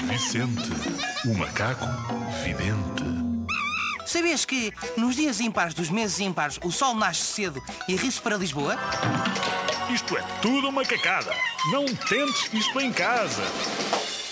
Vicente, o macaco vidente. Sabias que nos dias ímpares dos meses ímpares o sol nasce cedo e ri-se para Lisboa? Isto é tudo uma cacada. Não tentes isto em casa.